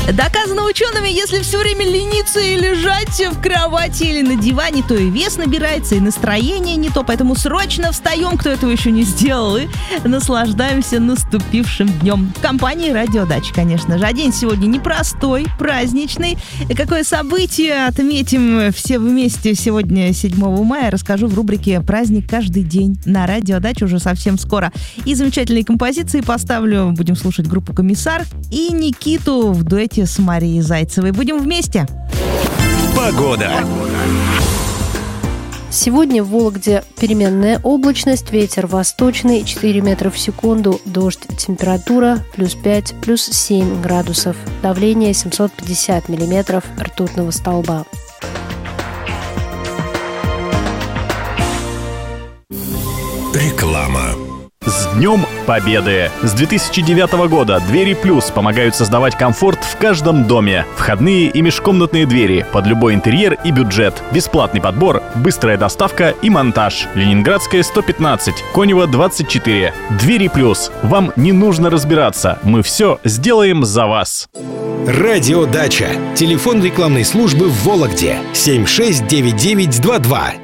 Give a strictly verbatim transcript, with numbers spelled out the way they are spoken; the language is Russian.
Доказано учеными, если все время лениться и лежать в кровати или на диване, то и вес набирается, и настроение не то. Поэтому срочно встаем, кто этого еще не сделал, и наслаждаемся наступившим днем. В компании «Радио Дача», конечно же. А день сегодня непростой, праздничный. И какое событие отметим все вместе сегодня, седьмого мая, расскажу в рубрике «Праздник каждый день» на «Радио Дача» уже совсем скоро. И замечательные композиции поставлю. Будем слушать группу «Комиссар» и Никиту в дуэте с Марией Зайцевой. Будем вместе. Погода. Сегодня в Вологде переменная облачность, ветер восточный, четыре метра в секунду, дождь, температура плюс пять, плюс семь градусов, давление семьсот пятьдесят миллиметров ртутного столба. Реклама. С Днем Победы! С две тысячи девятого года Двери Плюс помогают создавать комфорт в каждом доме. Входные и межкомнатные двери под любой интерьер и бюджет. Бесплатный подбор, быстрая доставка и монтаж. Ленинградская, сто пятнадцать, Конева, двадцать четыре. Двери Плюс. Вам не нужно разбираться. Мы все сделаем за вас. Радио Дача. Телефон рекламной службы в Вологде. семь шесть девять девять два два.